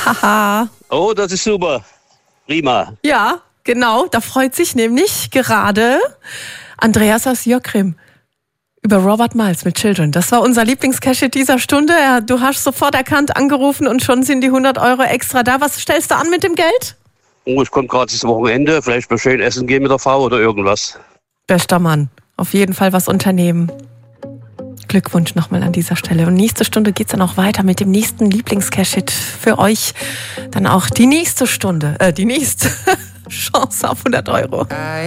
Haha. Oh, das ist super. Prima. Ja, genau. Da freut sich nämlich gerade Andreas aus Jockrim über Robert Miles mit Children. Das war unser Lieblingscash dieser Stunde. Ja, du hast sofort erkannt, angerufen und schon sind die 100 Euro extra da. Was stellst du an mit dem Geld? Oh, ich komme gerade das Wochenende. Vielleicht mal schön essen gehen mit der Frau oder irgendwas. Bester Mann. Auf jeden Fall was unternehmen. Glückwunsch nochmal an dieser Stelle. Und nächste Stunde geht's dann auch weiter mit dem nächsten Lieblingscash-Hit für euch. Dann auch die nächste Stunde, die nächste Chance auf 100 Euro.